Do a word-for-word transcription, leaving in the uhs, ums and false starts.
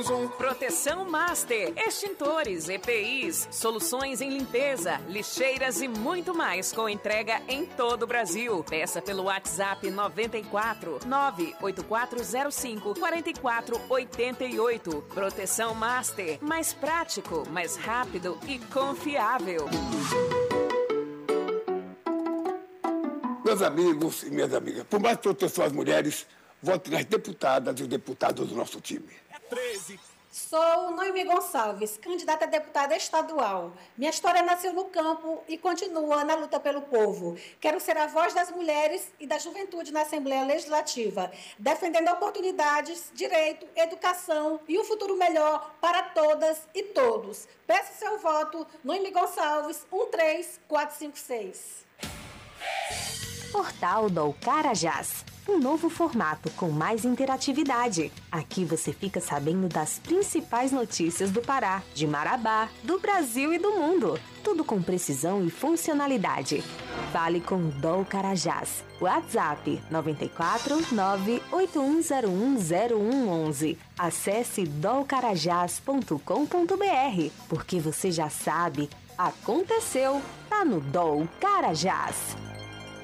Samsung. Proteção Master, extintores, E P Is, soluções em limpeza, lixeiras e muito mais com entrega em todo o Brasil. Peça pelo WhatsApp noventa e quatro, nove oito quatro zero cinco, quatro quatro oito oito. Proteção Master, mais prático, mais rápido e confiável. Meus amigos e minhas amigas, por mais proteção às mulheres, vote nas deputadas e os deputados do nosso time. É treze. Sou Noemi Gonçalves, candidata a deputada estadual. Minha história nasceu no campo e continua na luta pelo povo. Quero ser a voz das mulheres e da juventude na Assembleia Legislativa, defendendo oportunidades, direito, educação e um futuro melhor para todas e todos. Peço seu voto, Noemi Gonçalves, um três quatro cinco seis. Portal do Carajás. Um novo formato com mais interatividade. Aqui você fica sabendo das principais notícias do Pará, de Marabá, do Brasil e do mundo. Tudo com precisão e funcionalidade. Fale com o Dol Carajás. WhatsApp nove quatro nove oito um zero um zero um um um. Acesse dol carajás ponto com ponto b r, porque você já sabe, aconteceu, tá no Dol Carajás.